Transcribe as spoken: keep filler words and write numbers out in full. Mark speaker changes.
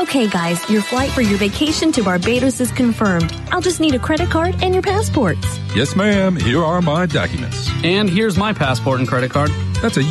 Speaker 1: Okay, guys, your flight for your vacation to Barbados is confirmed. I'll just need a credit card and your passports.
Speaker 2: Yes, ma'am. Here are my documents.
Speaker 3: And here's my passport and credit card.
Speaker 2: That's a